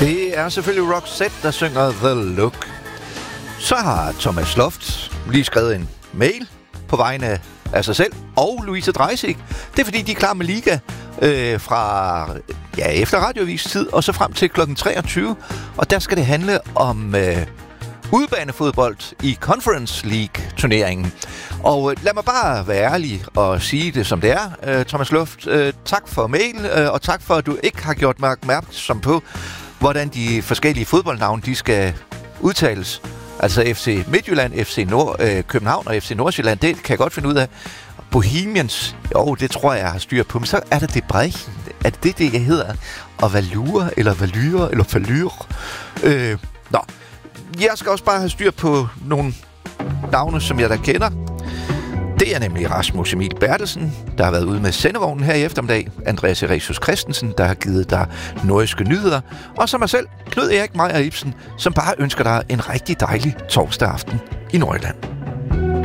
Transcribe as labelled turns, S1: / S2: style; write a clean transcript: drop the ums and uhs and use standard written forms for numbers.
S1: Det er selvfølgelig Roxette, der synger The Look. Så har Thomas Loft lige skrevet en mail på vegne af sig selv og Louise Dreisig. Det er fordi, de er klar med liga fra efter radioavis tid og så frem til kl. 23. Og der skal det handle om udebanefodbold i Conference League-turneringen. Og lad mig bare være ærlig og sige det som det er, Thomas Loft. Tak for mail, og tak for, at du ikke har gjort mig opmærksom på, hvordan de forskellige fodboldnavne de skal udtales. Altså FC Midtjylland, FC København og FC Nordsjælland, det kan jeg godt finde ud af. Bohemians, det tror jeg har styr på. Men så er der det Brechen. Er det det, jeg hedder? Og Valure, eller Valyre, eller Valyre. Jeg skal også bare have styr på nogle navne, som jeg da kender. Det er nemlig Rasmus Emil Bertelsen, der har været ude med sendevognen her i eftermiddag. Andreas Eresius Christensen, der har givet dig nordiske nyheder. Og så mig selv, Knud Erik Meier Ibsen, som bare ønsker dig en rigtig dejlig torsdag aften i Nordjylland.